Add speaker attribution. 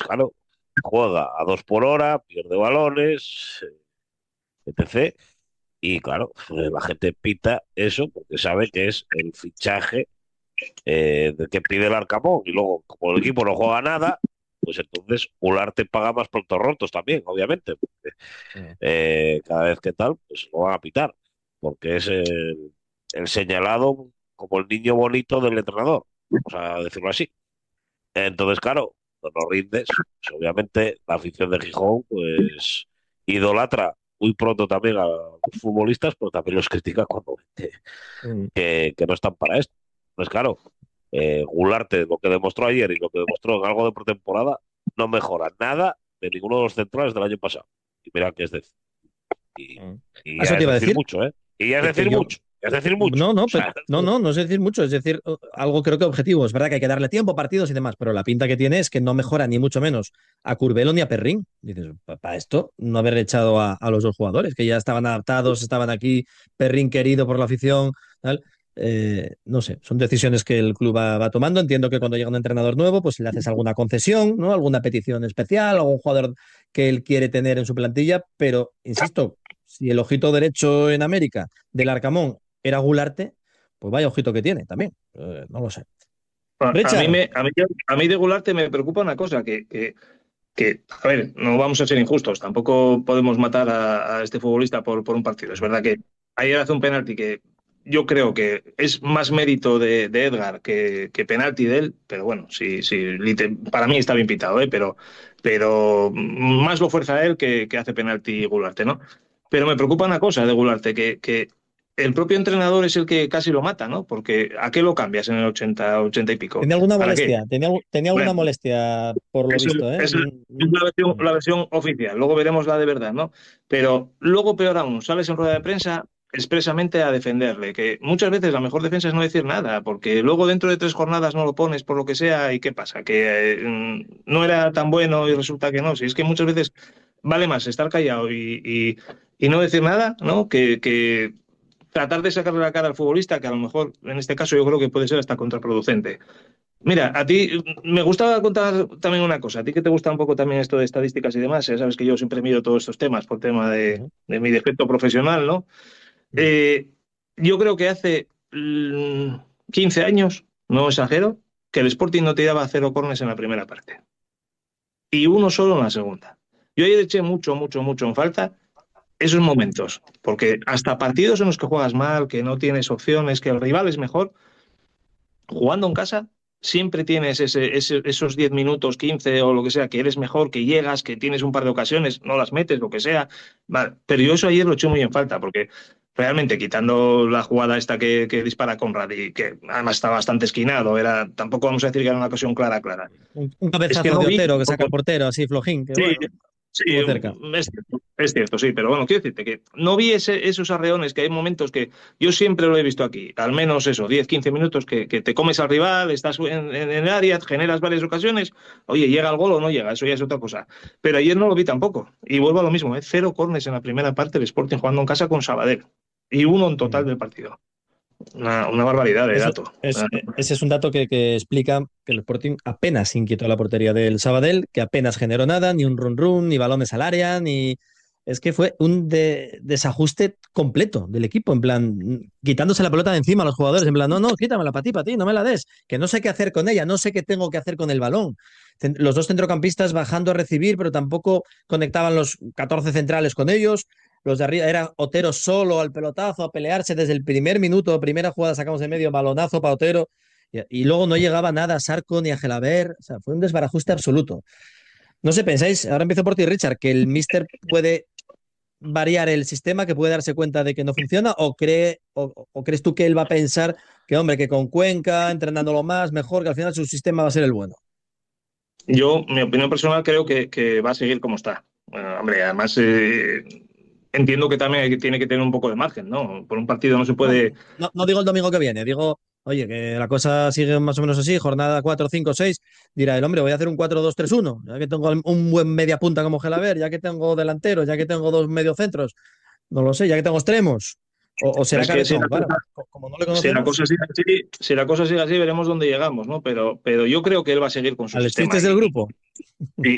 Speaker 1: claro, juega a 2 por hora, pierde balones, etc. Y claro, la gente pita eso porque sabe que es el fichaje de que pide el Arcamón. Y luego, como el equipo no juega nada, pues entonces Ularte paga más por rotos también, obviamente. Porque,
Speaker 2: Mm.
Speaker 1: cada vez que tal, pues lo van a pitar. Porque es el señalado como el niño bonito del entrenador. Vamos a decirlo así. Entonces, claro, cuando no rindes, pues obviamente la afición de Gijón, pues idolatra muy pronto también a los futbolistas, pero también los critica cuando ven
Speaker 2: Mm.
Speaker 1: que no están para esto. Pues claro, Gularte, lo que demostró ayer y lo que demostró en algo de pretemporada, no mejora nada de ninguno de los centrales del año pasado. Y mira que es decir, y,
Speaker 2: Mm.
Speaker 1: y
Speaker 2: Eso
Speaker 1: ya
Speaker 2: te
Speaker 1: es
Speaker 2: iba a
Speaker 1: decir
Speaker 2: decir,
Speaker 1: mucho, ¿eh? Y ya es
Speaker 2: que
Speaker 1: decir
Speaker 2: yo.
Speaker 1: mucho, ya es decir mucho.
Speaker 2: No,
Speaker 1: O
Speaker 2: no,
Speaker 1: sea,
Speaker 2: no es decir mucho, es decir, algo creo que objetivo. Es verdad que hay que darle tiempo, partidos y demás, pero la pinta que tiene es que no mejora ni mucho menos a Curbelo ni a Perrín. Dices, para esto, no haber echado a los dos jugadores, que ya estaban adaptados, estaban aquí, Perrín querido por la afición, tal. No sé, son decisiones que el club va tomando. Entiendo que cuando llega un entrenador nuevo, pues le haces alguna concesión, ¿no? Alguna petición especial, algún jugador que él quiere tener en su plantilla, pero insisto, si el ojito derecho en América del Arcamón era Gularte, pues vaya ojito que tiene también. No lo sé.
Speaker 3: A mí,
Speaker 2: Richard,
Speaker 3: a mí de Gularte me preocupa una cosa, a ver, no vamos a ser injustos, tampoco podemos matar a este futbolista por un partido. Es verdad que ayer hace un penalti que yo creo que es más mérito de Edgar que penalti de él, pero bueno, sí, sí, para mí está bien pitado, ¿eh? Pero más lo fuerza él que hace penalti Gularte, ¿no? Pero me preocupa una cosa de Gularte, que el propio entrenador es el que casi lo mata, ¿no? Porque ¿a qué lo cambias en el 80, 80 y pico?
Speaker 2: ¿tenía alguna
Speaker 3: ¿Para qué?
Speaker 2: molestia? ¿Tenía alguna
Speaker 3: Bueno,
Speaker 2: molestia por lo
Speaker 3: eso
Speaker 2: visto, ¿eh?
Speaker 3: es la versión oficial, luego veremos la de verdad, ¿no? Pero luego, peor aún, sales en rueda de prensa expresamente a defenderle, que muchas veces la mejor defensa es no decir nada, porque luego dentro de 3 jornadas no lo pones por lo que sea y ¿qué pasa? Que no era tan bueno y resulta que no. Si es que muchas veces vale más estar callado y no decir nada, ¿no? Que tratar de sacarle la cara al futbolista, que a lo mejor en este caso yo creo que puede ser hasta contraproducente. Mira, a ti me gustaba contar también una cosa. A ti que te gusta un poco también esto de estadísticas y demás, ya sabes que yo siempre miro todos estos temas por tema
Speaker 2: Ujú,
Speaker 3: de mi defecto profesional, ¿no?
Speaker 2: ujú.
Speaker 3: Eh, yo creo que hace 15 años, no exagero, que el Sporting no tiraba 0 corners en la primera parte y uno solo en la segunda. Yo ayer eché mucho, mucho, mucho en falta esos momentos, porque hasta partidos en los que juegas mal, que no tienes opciones, que el rival es mejor, jugando en casa, siempre tienes esos 10 minutos, 15 o lo que sea, que eres mejor, que llegas, que tienes un par de ocasiones, no las metes, lo que sea. Vale. Pero yo eso ayer lo eché muy en falta, porque realmente quitando la jugada esta que dispara Conrad y que además está bastante esquinado, tampoco vamos a decir que era una ocasión clara, clara.
Speaker 2: Un
Speaker 3: Es que
Speaker 2: cabezazo
Speaker 3: no
Speaker 2: de
Speaker 3: vi.
Speaker 2: Otero que saca el portero, así flojín, que
Speaker 3: Sí,
Speaker 2: bueno,
Speaker 3: sí,
Speaker 2: estuvo cerca.
Speaker 3: es cierto, sí, pero bueno, quiero decirte que no vi esos arreones, que hay momentos que yo siempre lo he visto aquí, al menos eso, 10 15 minutos que te comes al rival, estás en el área, generas varias ocasiones, oye, llega el gol o no llega, eso ya es otra cosa. Pero ayer no lo vi tampoco, y vuelvo a lo mismo, 0 corners en la primera parte del Sporting jugando en casa con Sabadell, y uno en total
Speaker 2: Mm.
Speaker 3: del partido. Una barbaridad de
Speaker 2: Eso
Speaker 3: dato.
Speaker 2: ese es un dato que explica que el Sporting apenas inquietó la portería del Sabadell, que apenas generó nada, ni un run-run, ni balones al área, ni... Es que fue un desajuste completo del equipo, en plan, quitándose la pelota de encima a los jugadores, en plan, no, no, quítamela para ti, no me la des, que no sé qué hacer con ella, no sé qué tengo que hacer con el balón. Los dos centrocampistas bajando a recibir, pero tampoco conectaban los 14 centrales con ellos. Los de arriba era Otero solo al pelotazo, a pelearse desde el primer minuto, primera jugada sacamos de medio, balonazo para Otero, y luego no llegaba nada a Sarco ni a Gelaber, o sea, fue un desbarajuste absoluto. No sé, pensáis, ahora empiezo por ti, Richard, que el Mister puede variar el sistema, que puede darse cuenta de que no funciona, o crees tú que él va a pensar que, hombre, que con Cuenca, entrenándolo más, mejor, que al final su sistema va a ser el bueno.
Speaker 3: Yo, mi opinión personal, creo que va a seguir como está. Bueno, hombre, además entiendo que también tiene que tener un poco de margen, ¿no? Por un partido no se
Speaker 2: No,
Speaker 3: puede.
Speaker 2: no digo el domingo que viene, digo, oye, que la cosa sigue más o menos así, jornada 4 5 6 dirá el hombre, voy a hacer un 4-2-3-1 ya que tengo un buen media punta como Gelaber, ya que tengo delanteros, ya que tengo dos mediocentros, no lo sé, ya que tengo extremos, o será
Speaker 3: Es que
Speaker 2: cabezón, claro, como no le
Speaker 3: si la
Speaker 2: conocemos,
Speaker 3: cosa sigue así, si la cosa sigue así, veremos dónde llegamos, ¿no? Pero yo creo que él va a seguir con su
Speaker 2: al
Speaker 3: sistema
Speaker 2: chistes del grupo.